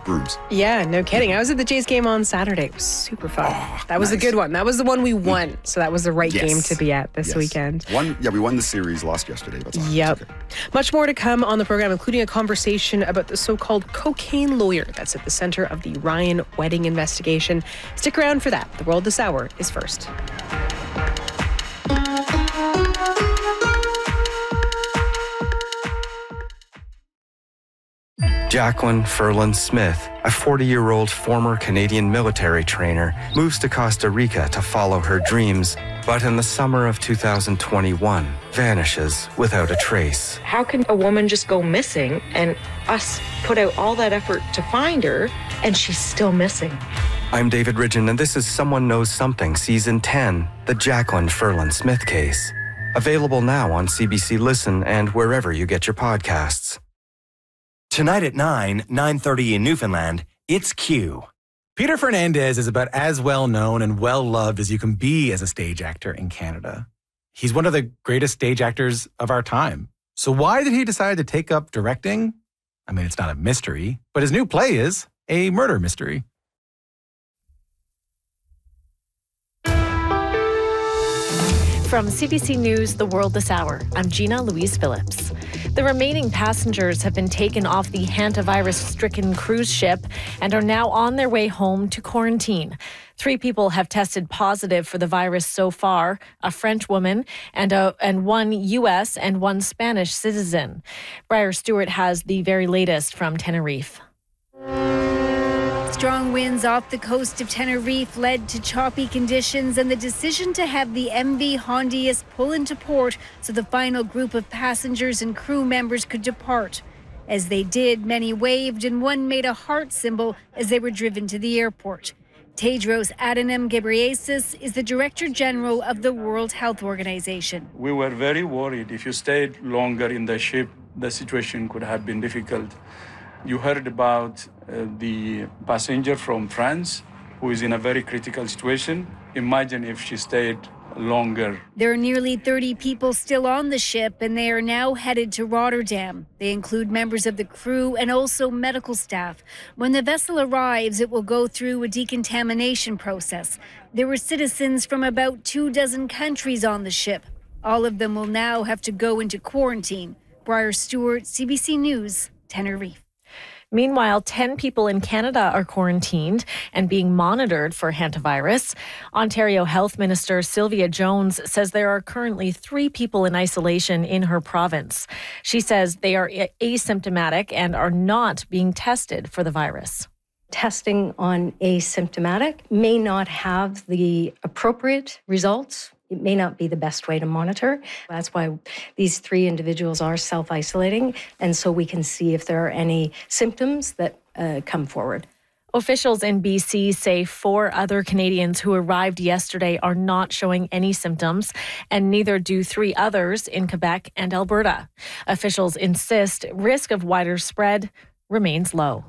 brooms. Yeah, no kidding. I was at the Jays game on Saturday. It was super fun. That was a good one. That was the one we won. So that was the right game to be at this weekend. We won the series, lost yesterday. That's fine. Yep. Okay. Much more to come on the program, including a conversation about the so-called cocaine lawyer that's at the center of the Ryan wedding investigation. Stick around for that. The World This Hour is first. Jacqueline Ferland Smith, a 40-year-old former Canadian military trainer, moves to Costa Rica to follow her dreams, but in the summer of 2021, vanishes without a trace. How can a woman just go missing and us put out all that effort to find her and she's still missing? I'm David Ridgen, and this is Someone Knows Something, Season 10, the Jacqueline Ferland Smith case. Available now on CBC Listen and wherever you get your podcasts. Tonight at 9:30 in Newfoundland, it's Q. Peter Fernandez is about as well known and well loved as you can be as a stage actor in Canada. He's one of the greatest stage actors of our time. So why did he decide to take up directing? I mean, it's not a mystery, but his new play is a murder mystery. From CBC News, The World This Hour, I'm Gina Louise Phillips. The remaining passengers have been taken off the hantavirus-stricken cruise ship and are now on their way home to quarantine. 3 people have tested positive for the virus so far, a French woman and one U.S. and one Spanish citizen. Briar Stewart has the very latest from Tenerife. Strong winds off the coast of Tenerife led to choppy conditions and the decision to have the MV Hondius pull into port so the final group of passengers and crew members could depart. As they did, many waved and one made a heart symbol as they were driven to the airport. Tedros Adhanom Ghebreyesus is the Director General of the World Health Organization. We were very worried. If you stayed longer in the ship, the situation could have been difficult. You heard about the passenger from France who is in a very critical situation. Imagine if she stayed longer. There are nearly 30 people still on the ship, and they are now headed to Rotterdam. They include members of the crew and also medical staff. When the vessel arrives, it will go through a decontamination process. There were citizens from about 24 countries on the ship. All of them will now have to go into quarantine. Briar Stewart, CBC News, Tenerife. Meanwhile, 10 people in Canada are quarantined and being monitored for hantavirus. Ontario Health Minister Sylvia Jones says there are currently 3 people in isolation in her province. She says they are asymptomatic and are not being tested for the virus. Testing on asymptomatic may not have the appropriate results. It may not be the best way to monitor. That's why these 3 individuals are self-isolating, and so we can see if there are any symptoms that come forward. Officials in BC say 4 other Canadians who arrived yesterday are not showing any symptoms, and neither do 3 others in Quebec and Alberta. Officials insist risk of wider spread remains low.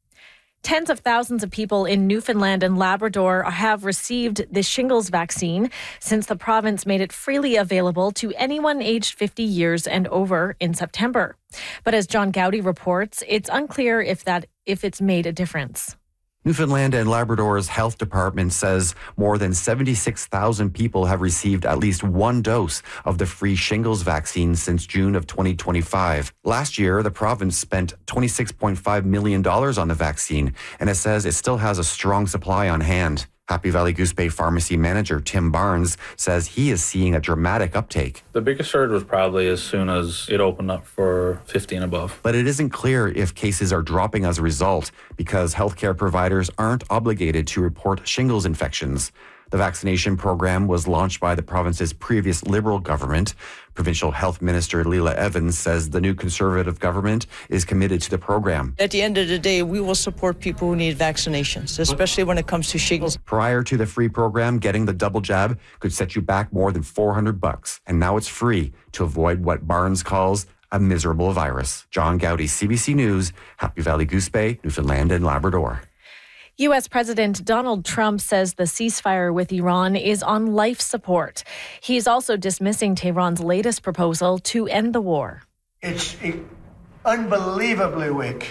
Tens of thousands of people in Newfoundland and Labrador have received the shingles vaccine since the province made it freely available to anyone aged 50 years and over in September. But as John Gowdy reports, it's unclear if it's made a difference. Newfoundland and Labrador's health department says more than 76,000 people have received at least 1 dose of the free shingles vaccine since June of 2025. Last year, the province spent $26.5 million on the vaccine, and it says it still has a strong supply on hand. Happy Valley Goose Bay pharmacy manager Tim Barnes says he is seeing a dramatic uptake. The biggest surge was probably as soon as it opened up for 50 and above. But it isn't clear if cases are dropping as a result because healthcare providers aren't obligated to report shingles infections. The vaccination program was launched by the province's previous Liberal government. Provincial Health Minister Leila Evans says the new Conservative government is committed to the program. At the end of the day, we will support people who need vaccinations, especially when it comes to shingles. Prior to the free program, getting the double jab could set you back more than $400, and now it's free to avoid what Barnes calls a miserable virus. John Gowdy, CBC News, Happy Valley Goose Bay, Newfoundland and Labrador. U.S. President Donald Trump says the ceasefire with Iran is on life support. He's also dismissing Tehran's latest proposal to end the war. It's unbelievably weak.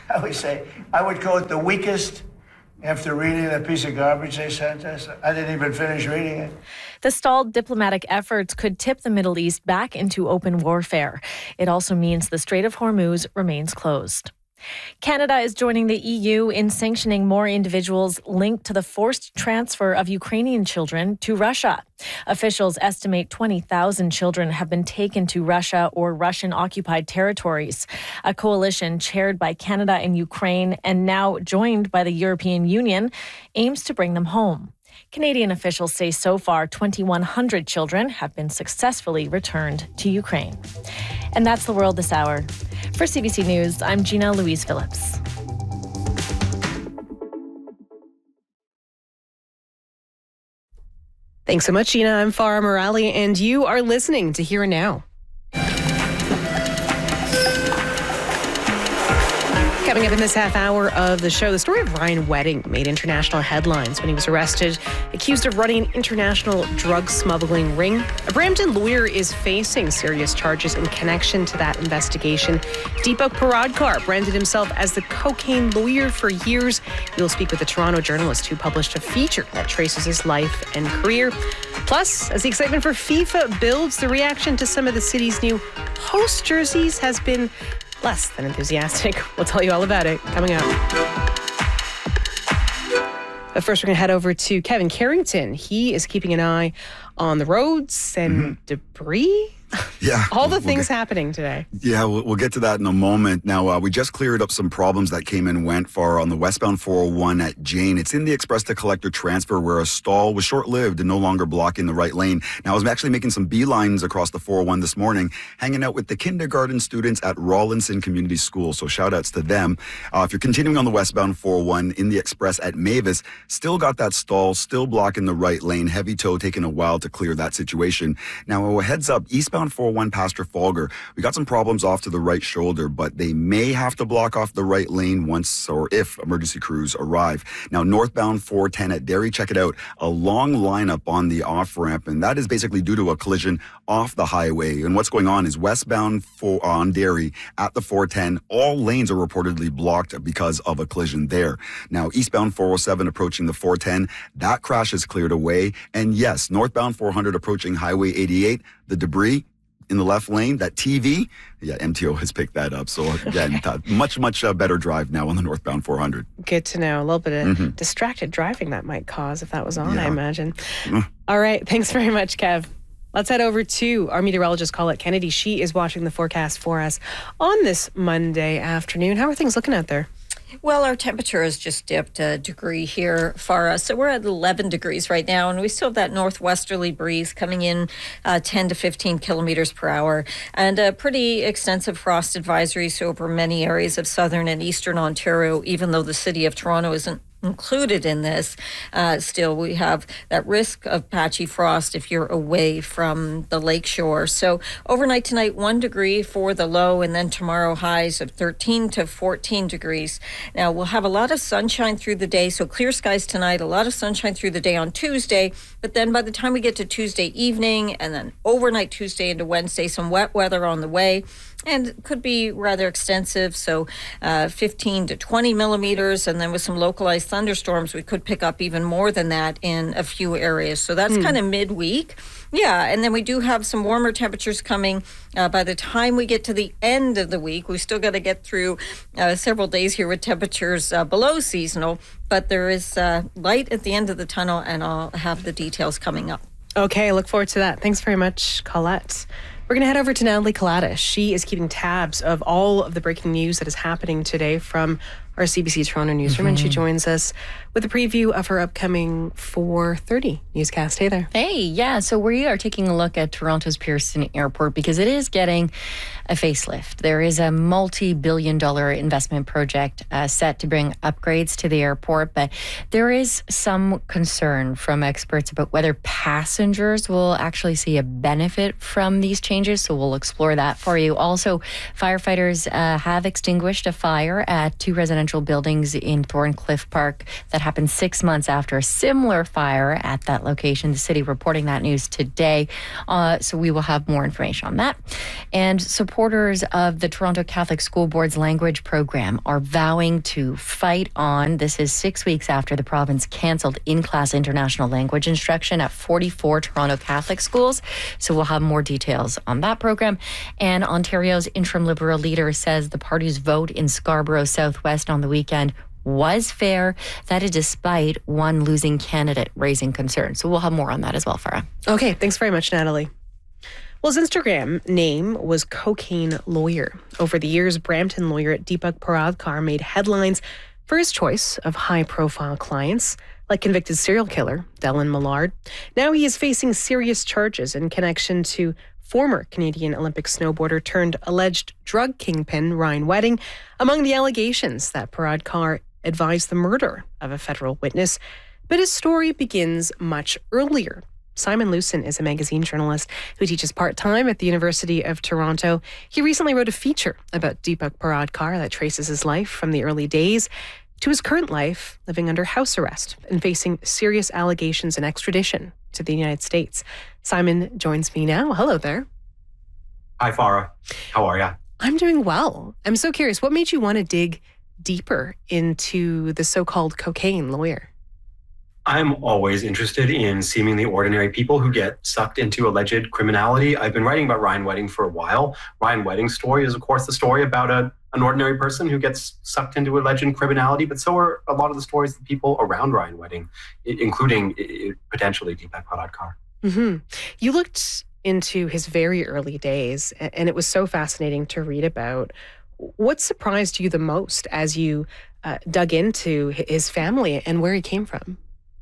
I would say, I would call it the weakest after reading that piece of garbage they sent us. I didn't even finish reading it. The stalled diplomatic efforts could tip the Middle East back into open warfare. It also means the Strait of Hormuz remains closed. Canada is joining the EU in sanctioning more individuals linked to the forced transfer of Ukrainian children to Russia. Officials estimate 20,000 children have been taken to Russia or Russian-occupied territories. A coalition chaired by Canada and Ukraine and now joined by the European Union aims to bring them home. Canadian officials say so far 2,100 children have been successfully returned to Ukraine. And that's the world this hour. For CBC News, I'm Gina Louise Phillips. Thanks so much, Gina. I'm Farah Morali, and you are listening to Here and Now. Coming up in this half hour of the show, the story of Ryan Wedding made international headlines when he was arrested, accused of running an international drug smuggling ring. A Brampton lawyer is facing serious charges in connection to that investigation. Deepak Paradkar branded himself as the cocaine lawyer for years. We'll speak with a Toronto journalist who published a feature that traces his life and career. Plus, as the excitement for FIFA builds, the reaction to some of the city's new host jerseys has been less than enthusiastic. We'll tell you all about it coming up. But first, we're going to head over to Kevin Carrington. He is keeping an eye on the roads and debris. Yeah. All the things happening today. Yeah, we'll get to that in a moment. Now, we just cleared up some problems that came and went for on the westbound 401 at Jane. It's in the express to collector transfer where a stall was short-lived and no longer blocking the right lane. Now, I was actually making some beelines across the 401 this morning, hanging out with the kindergarten students at Rawlinson Community School. So shout-outs to them. If you're continuing on the westbound 401 in the express at Mavis, still got that stall, still blocking the right lane. Heavy tow taking a while to clear that situation. Now, a heads up, eastbound 401 past Trafalgar, we got some problems off to the right shoulder, but they may have to block off the right lane once or if emergency crews arrive. Now, northbound 410 at Derry, check it out. A long lineup on the off-ramp, and that is basically due to a collision off the highway. And what's going on is westbound on Derry at the 410, all lanes are reportedly blocked because of a collision there. Now, eastbound 407 approaching the 410, that crash is cleared away. And yes, northbound 400 approaching Highway 88, the debris in the left lane, that TV, yeah, MTO has picked that up. So again, much better drive now on the northbound 400. Good to know. A little bit of distracted driving that might cause if that was on, I imagine. All right. Thanks very much, Kev. Let's head over to our meteorologist, Colette Kennedy. She is watching the forecast for us on this Monday afternoon. How are things looking out there? Well, our temperature has just dipped a degree here for us. So we're at 11 degrees right now, and we still have that northwesterly breeze coming in 10 to 15 kilometers per hour, and a pretty extensive frost advisories over many areas of southern and eastern Ontario, even though the city of Toronto isn't included in this. Still, we have that risk of patchy frost if you're away from the lakeshore. So overnight tonight, 1 degree for the low, and then tomorrow highs of 13 to 14 degrees. Now, we'll have a lot of sunshine through the day, so clear skies tonight, a lot of sunshine through the day on Tuesday, but then by the time we get to Tuesday evening and then overnight Tuesday into Wednesday, some wet weather on the way, and could be rather extensive, so 15 to 20 millimeters, and then with some localized thunderstorms, we could pick up even more than that in a few areas. So that's kind of midweek. Yeah, and then we do have some warmer temperatures coming by the time we get to the end of the week. We still got to get through several days here with temperatures below seasonal, but there is light at the end of the tunnel, and I'll have the details coming up. Okay, look forward to that. Thanks very much, Colette. We're going to head over to Natalie Kalatis. She is keeping tabs of all of the breaking news that is happening today from our CBC Toronto newsroom, and she joins us with a preview of her upcoming 4:30 newscast. Hey there. Hey, yeah. So we are taking a look at Toronto's Pearson Airport because it is getting a facelift. There is a multi-billion-dollar investment project set to bring upgrades to the airport, but there is some concern from experts about whether passengers will actually see a benefit from these changes. So we'll explore that for you. Also, firefighters have extinguished a fire at two residential residential buildings in Thorncliffe Park. That happened 6 months after a similar fire at that location. The city reporting that news today. So we will have more information on that. And supporters of the Toronto Catholic School Board's language program are vowing to fight on. This is 6 weeks after the province cancelled in-class international language instruction at 44 Toronto Catholic schools. So we'll have more details on that program. And Ontario's interim Liberal leader says the party's vote in Scarborough Southwest on the weekend was fair. That is despite one losing candidate raising concerns. So we'll have more on that as well, Farah. Okay, thanks very much, Natalie. Well, his Instagram name was Cocaine Lawyer. Over the years, Brampton lawyer Deepak Paradkar made headlines for his choice of high-profile clients, like convicted serial killer Dellen Millard. Now he is facing serious charges in connection to former Canadian Olympic snowboarder turned alleged drug kingpin Ryan Wedding. Among the allegations that Paradkar advised the murder of a federal witness. But his story begins much earlier. Simon Lucen is a magazine journalist who teaches part-time at the University of Toronto. He recently wrote a feature about Deepak Paradkar that traces his life from the early days to his current life, living under house arrest and facing serious allegations and extradition to the United States. Simon joins me now. Hello there. Hi, Farah. How are you? I'm doing well. I'm so curious. What made you want to dig deeper into the so-called cocaine lawyer? I'm always interested in seemingly ordinary people who get sucked into alleged criminality. I've been writing about Ryan Wedding for a while. Ryan Wedding's story is, of course, the story about an ordinary person who gets sucked into alleged criminality, but so are a lot of the stories of the people around Ryan Wedding, including potentially Deepak Paradkar. Mm-hmm. You looked into his very early days, and it was so fascinating to read about. What surprised you the most as you dug into his family and where he came from?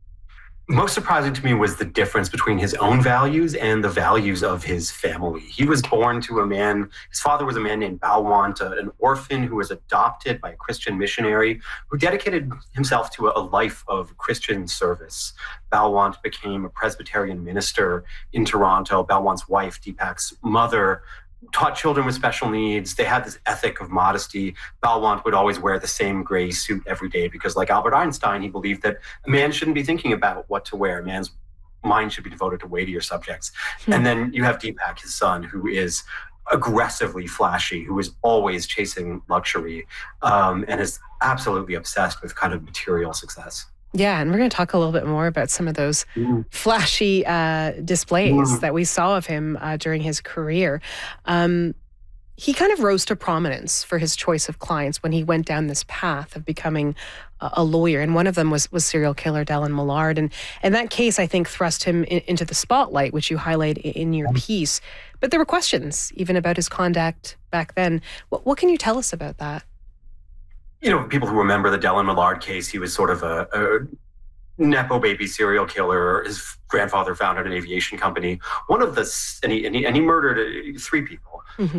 Most surprising to me was the difference between his own values and the values of his family. He was born to a man, his father was a man named Balwant, an orphan who was adopted by a Christian missionary who dedicated himself to a life of Christian service. Balwant became a Presbyterian minister in Toronto. Balwant's wife, Deepak's mother, taught children with special needs. They had this ethic of modesty. Balwant would always wear the same gray suit every day because, like Albert Einstein, he believed that a man shouldn't be thinking about what to wear. A man's mind should be devoted to weightier subjects. And then you have Deepak, his son, who is aggressively flashy, who is always chasing luxury, and is absolutely obsessed with kind of material success. Yeah, and we're going to talk a little bit more about some of those flashy displays that we saw of him during his career. He kind of rose to prominence for his choice of clients when he went down this path of becoming a lawyer. And one of them was serial killer Dellen Millard. And that case, I think, thrust him into the spotlight, which you highlight in your piece. But there were questions even about his conduct back then. What can you tell us about that? You know, people who remember the Dellen Millard case, he was sort of a Nepo baby serial killer. His grandfather founded an aviation company. And he murdered 3 people,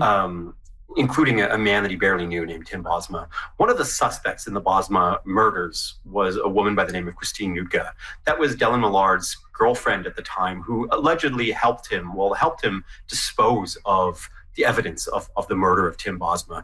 including a man that he barely knew named Tim Bosma. One of the suspects in the Bosma murders was a woman by the name of Christine Nootka. That was Dellen Millard's girlfriend at the time, who allegedly helped him dispose of the evidence of the murder of Tim Bosma.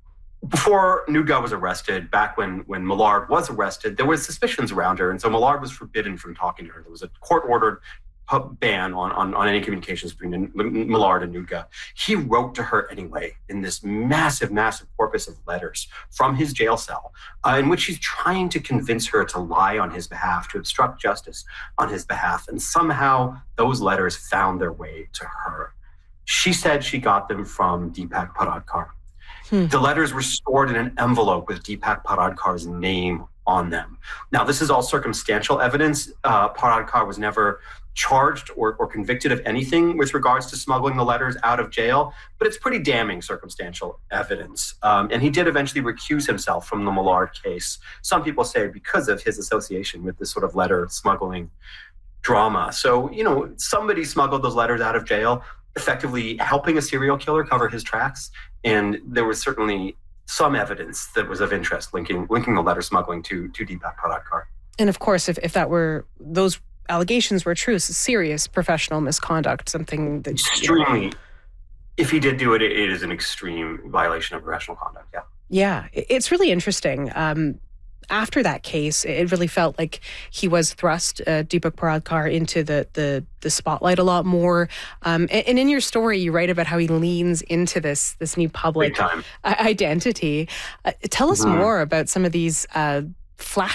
Before Nootka was arrested, back when Millard was arrested, there were suspicions around her, and so Millard was forbidden from talking to her. There was a court-ordered ban on any communications between Millard and Nootka. He wrote to her anyway in this massive, massive corpus of letters from his jail cell, in which he's trying to convince her to lie on his behalf, to obstruct justice on his behalf, and somehow those letters found their way to her. She said she got them from Deepak Paradkar. The letters were stored in an envelope with Deepak Paradkar's name on them. Now, this is all circumstantial evidence. Paradkar was never charged or convicted of anything with regards to smuggling the letters out of jail, but it's pretty damning circumstantial evidence. And he did eventually recuse himself from the Millard case. Some people say because of his association with this sort of letter smuggling drama. So, you know, somebody smuggled those letters out of jail, effectively helping a serial killer cover his tracks. And there was certainly some evidence that was of interest linking the letter smuggling to Deepak Paradkar. And of course, if those allegations were true, it's serious professional misconduct, something that extremely if he did do it, it is an extreme violation of professional conduct. Yeah. Yeah, it's really interesting. After that case, it really felt like he was thrust, Deepak Paradkar, into the spotlight a lot more. And in your story, you write about how he leans into this new public identity. Tell us more about some of these flash